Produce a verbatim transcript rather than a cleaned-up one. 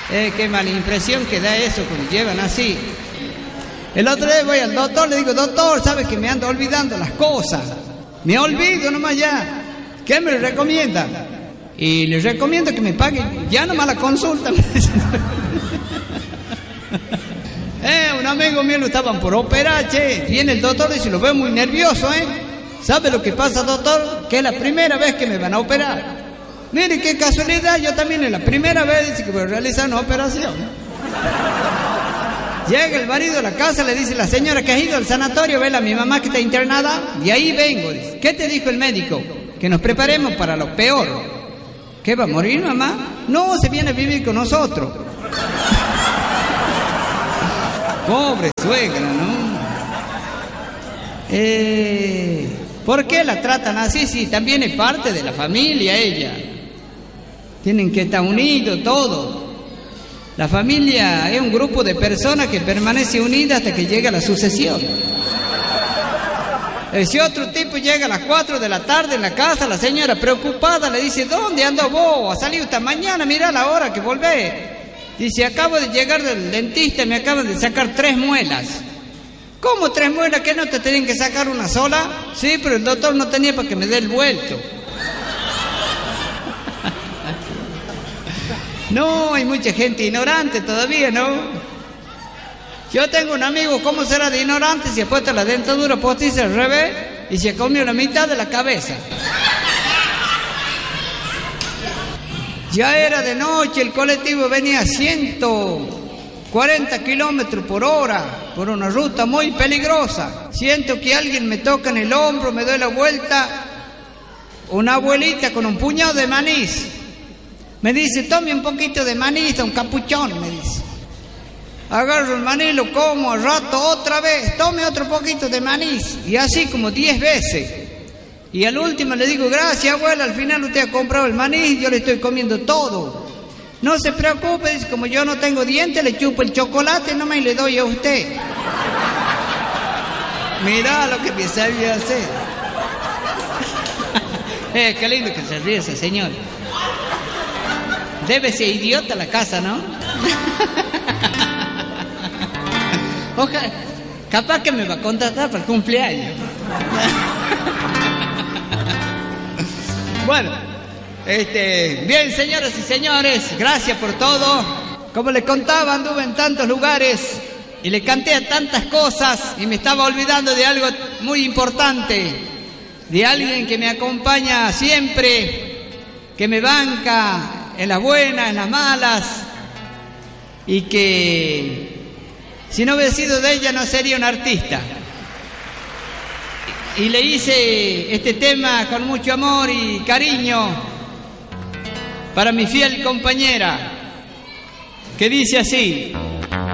Eh, qué mala impresión que da eso cuando llevan así. El otro día voy al doctor, le digo, doctor, ¿sabe que me ando olvidando las cosas? Me olvido nomás ya. ¿Qué me recomienda? Y le recomiendo que me pague ya nomás la consulta. eh, un amigo mío lo estaban por operar, che. Viene el doctor y dice, lo veo muy nervioso, ¿eh? ¿Sabe lo que pasa, doctor? Que es la primera vez que me van a operar. Mire qué casualidad, yo también es la primera vez dice que voy a realizar una operación. Llega el marido a la casa, le dice la señora que ha ido al sanatorio, vela a mi mamá que está internada, de ahí vengo. Dice, ¿qué te dijo el médico? Que nos preparemos para lo peor. ¿Qué va a morir, mamá? No, se viene a vivir con nosotros. Pobre suegra, ¿no? Eh, ¿Por qué la tratan así? Sí, también es parte de la familia ella. Tienen que estar unidos todos. La familia es un grupo de personas que permanece unida hasta que llega la sucesión. Si otro tipo llega a las cuatro de la tarde en la casa, la señora preocupada le dice, ¿dónde anda vos? Ha salido esta mañana, mira la hora que volvés. Dice, acabo de llegar del dentista y me acaban de sacar tres muelas. ¿Cómo tres muelas? ¿Que no te tienen que sacar una sola? Sí, pero el doctor no tenía para que me dé el vuelto. No, hay mucha gente ignorante todavía, ¿no? Yo tengo un amigo, ¿cómo será de ignorante si ha puesto la dentadura postiza al revés y se comió la mitad de la cabeza? Ya era de noche, el colectivo venía a ciento cuarenta kilómetros por hora por una ruta muy peligrosa. Siento que alguien me toca en el hombro, me doy la vuelta, una abuelita con un puñado de manís. Me dice, tome un poquito de maní, un capuchón, me dice. Agarro el maní, lo como, al rato otra vez, tome otro poquito de maní. Y así como diez veces. Y al último le digo, gracias abuela, al final usted ha comprado el maní y yo le estoy comiendo todo. No se preocupe, dice, como yo no tengo dientes, le chupo el chocolate nomás y le doy a usted. Mirá lo que me sabía hacer. eh, qué lindo que se ríe ese señor. Debe ser idiota la casa, ¿no? Ojalá, capaz que me va a contratar para el cumpleaños. Bueno, este, bien, señoras y señores, gracias por todo. Como les contaba, anduve en tantos lugares y le canté a tantas cosas y me estaba olvidando de algo muy importante, de alguien que me acompaña siempre, que me banca en las buenas, en las malas, y que si no hubiera sido de ella no sería un artista. Y le hice este tema con mucho amor y cariño para mi fiel compañera, que dice así.